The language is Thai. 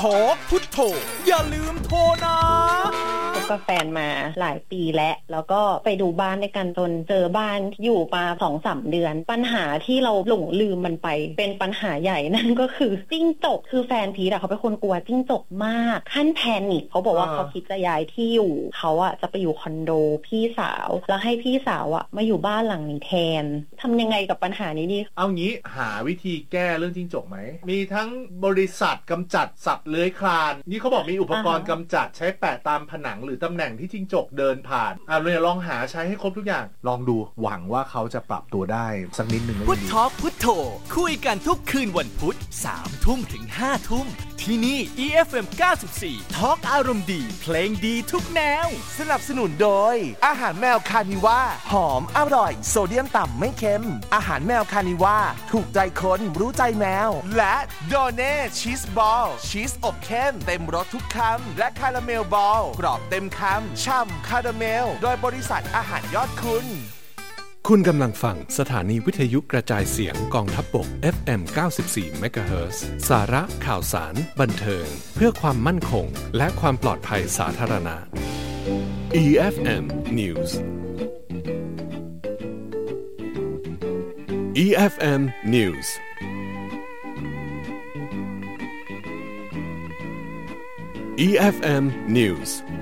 ทอกพุทโธอย่าลืมโทรนะคบกับแฟนมาหลายปีแล้วก็ไปดูบ้านด้วยกันจนเจอบ้านอยู่มา 2-3 เดือนปัญหาที่เราหลงลืมมันไปเป็นปัญหาใหญ่นั่นก็คือจิ้งจกคือแฟนพีทเขาเป็นคนกลัวจิ้งจกมากขั้นแพนิคเขาบอกว่าเขาคิดจะย้ายที่อยู่เขาจะไปอยู่คอนโดพี่สาวแล้วให้พี่สาวมาอยู่บ้านหลังนี้แทนทำยังไงกับปัญหานี้ดีเอางี้หาวิธีแก้เรื่องจิ้งจกไหมมีทั้งบริษัทกำจัดสัตว์เลื้อยคลานนี่เขาบอกมีอุปกรณ์กำจัดใช้แปะตามผนังหรือตำแหน่งที่จิ้งจกเดินผ่านเลยลองหาใช้ให้ครบทุกอย่างลองดูหวังว่าเขาจะปรับตัวได้สักนิดนึงพุททอล์กพุทโธคุยกันทุกคืนวันพุธ 3 ทุ่มถึง 5 ทุ่มที่นี่ EFM 94 ทอล์กอารมณ์ดีเพลงดีทุกแนวสนับสนุนโดยอาหารแมวคานิว่าหอมอร่อยโซเดียมต่ำไม่เค็มอาหารแมวคานิว่าถูกใจคนรู้ใจแมวและโดเน่ชีสบอลชีสอบเข้มเต็มรสทุกคำและคาราเมลบอลกรอบเต็มคำฉ่ำคาราเมลโดยบริษัทอาหารยอดคุณกำลังฟังสถานีวิทยุกระจายเสียงกองทัพบก FM 94 MHz สาระข่าวสารบันเทิงเพื่อความมั่นคงและความปลอดภัยสาธารณะ EFM News EFM News EFM News